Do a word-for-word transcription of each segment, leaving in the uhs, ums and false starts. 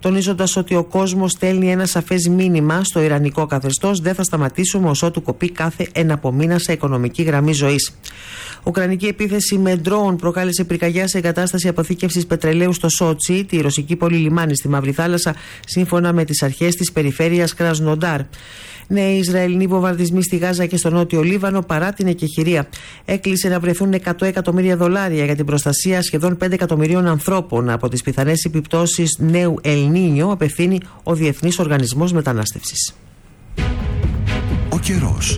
τονίζοντας ότι ο κόσμος στέλνει ένα σαφές μήνυμα στο ιρανικό καθεστώς: δεν θα σταματήσουμε ως ότου κοπεί κάθε εναπομείνασα οικονομική γραμμή ζωής. Ουκρανική επίθεση με ντρόουν προκάλεσε πυρκαγιά σε εγκατάσταση αποθήκευσης πετρελαίου στο Σότσι, τη ρωσική πόλη λιμάνι στη Μαύρη Θάλασσα, σύμφωνα με τις αρχές της περιφέρειας Κρασνοντάρ. Νέοι Ισραηλινοί βομβαρδισμοί στη Γάζα και στο Νότιο Λίβανο παρά την εκεχηρία. Έκλεισε να βρεθούν εκατό εκατομμύρια δολάρια για την προστασία σχεδόν πέντε εκατομμυρίων ανθρώπων από τις πιθανές επιπτώσεις νέου Ελ Νίνιο, απευθύνει ο Διεθνής Οργανισμός Μετανάστευσης. Ο καιρός.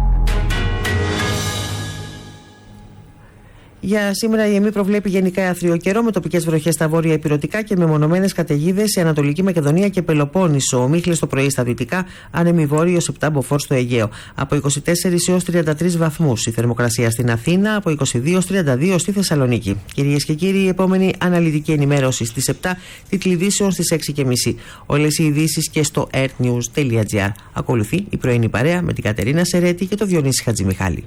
Για σήμερα η ΕΜΗ προβλέπει γενικά άθριο καιρό με τοπικές βροχές στα βόρεια ηπειρωτικά και μεμονωμένες καταιγίδες σε Ανατολική Μακεδονία και Πελοπόννησο. Ομίχλες το πρωί στα δυτικά, άνεμοι βόρειος επτά μποφόρ στο Αιγαίο. Από είκοσι τέσσερις έως τριάντα τρεις βαθμούς η θερμοκρασία στην Αθήνα, από είκοσι δύο έως τριάντα δύο στη Θεσσαλονίκη. Κυρίες και κύριοι, η επόμενη αναλυτική ενημέρωση στις επτά, τίτλοι ειδήσεων στις έξι και μισή. Όλες οι ειδήσεις και στο airnews τελεία gr. Ακολουθεί η πρωινή παρέα με την Κατερίνα Σερέτη και το Διονύση Χατζημιχάλη.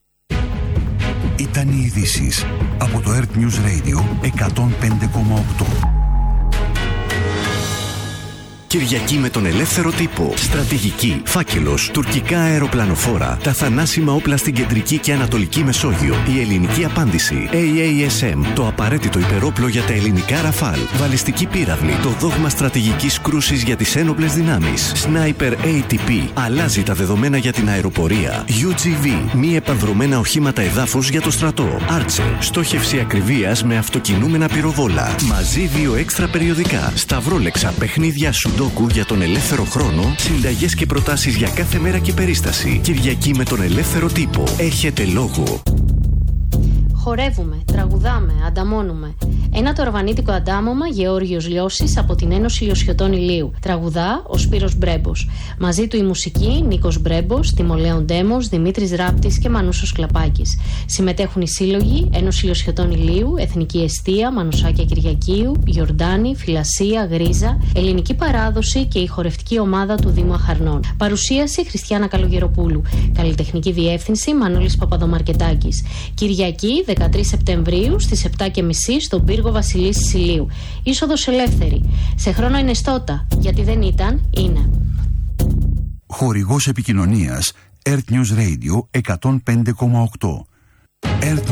Ήταν οι ειδήσεις από το Earth News Radio εκατόν πέντε κόμμα οκτώ. Κυριακή με τον ελεύθερο τύπο. Στρατηγική, φάκελος, τουρκικά αεροπλανοφόρα, τα θανάσιμα όπλα στην κεντρική και ανατολική Μεσόγειο, η ελληνική απάντηση, έι έι ες εμ, το απαραίτητο υπερόπλο για τα ελληνικά Ραφάλ, βαλιστική πύραυλη, το δόγμα στρατηγικής κρούσης για τις ένοπλες δυνάμεις, Sniper έι τι πι, αλλάζει τα δεδομένα για την αεροπορία, γιου τζι βι, μη επανδρομένα οχήματα εδάφους για το στρατό, Άρτσε, στόχευση ακριβίας με αυτοκινούμενα πυροβόλα, μαζί δύο έξτρα περιοδικά, σταυρόλεξα, παιχνίδια σου ντόκου για τον ελεύθερο χρόνο, συνταγές και προτάσεις για κάθε μέρα και περίσταση. Κυριακή με τον ελεύθερο τύπο. Έχετε λόγο. Χορεύουμε, τραγουδάμε, ανταμώνουμε. Ένα τορβανίτικο αντάμωμα Γεώργιος Λιώσης από την Ένωση Λιωσιωτών Ηλίου. Τραγουδά ο Σπύρος Μπρέμπος. Μαζί του η μουσική Νίκος Μπρέμπος, Τιμολέων Ντέμος, Δημήτρης Ράπτης και Μανούσος Κλαπάκης. Συμμετέχουν οι σύλλογοι Ένωση Λιωσιωτών Ηλίου, Εθνική Εστία, Μανουσάκια Κυριακίου, Γιορτάνη, Φυλασία, Γρίζα, Ελληνική Παράδοση και η χορευτική ομάδα του Δήμου Αχαρνών. Παρουσίαση Χριστιάνα Καλογεροπούλου. Καλλιτεχνική διεύθυνση Μανώλης Παπαδομαρκετάκης. Κυριακή δεκατρείς Σεπτεμβρίου στις επτά και μισή στον πύργο Βασιλίσσης Ηλίου. Είσοδος ελεύθερη. Σε χρόνο ενεστώτα, γιατί δεν ήταν, είναι. Χορηγός επικοινωνίας Earth News Radio εκατόν πέντε κόμμα οκτώ.